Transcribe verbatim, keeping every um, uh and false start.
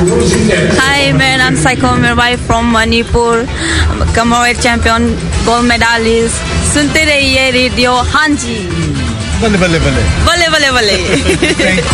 Hi, my name is Saiko Mirwai from Manipur. Commonwealth champion, gold medalist. सुनते रहिए radio हाँ जी बल्ले बल्ले बल्ले बल्ले बल्ले बल्ले